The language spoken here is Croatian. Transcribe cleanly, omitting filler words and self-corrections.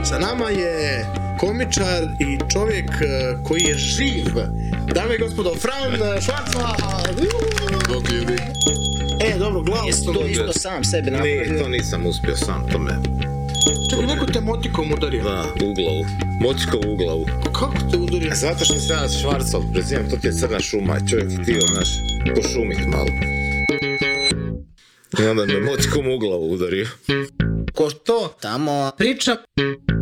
Sa nama je komičar i čovjek koji je živ. Dame i gospodo, Fran Švarcvald. Bog ljudi. Dobro, glavu Jesi to isto sam sebe napravio? Ne, to nisam uspio sam, to me... Čekaj, neko te motikom udario. Da, u glavu. Motikom u glavu. Pa kako te udario? Zato što se ja Švarcvald prezivam, to ti je crna šuma, čovjek htio, znaš, pošumit malo. I onda me motikom u glavu udario. Ko to tamo priča?